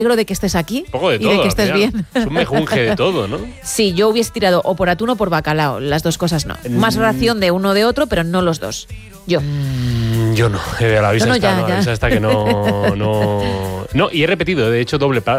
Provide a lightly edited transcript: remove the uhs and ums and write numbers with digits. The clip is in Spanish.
de que estés aquí Un poco de y todo. de que estés al final. bien. Es un mejunje de todo, ¿no? Sí, yo hubiese tirado o por atún o por bacalao, las dos cosas no. Más ración de uno o de otro, pero no los dos. Yo. Yo no, a la vista No, está, ya, ¿no? A la ya. vista está que no, y he repetido, de hecho, doble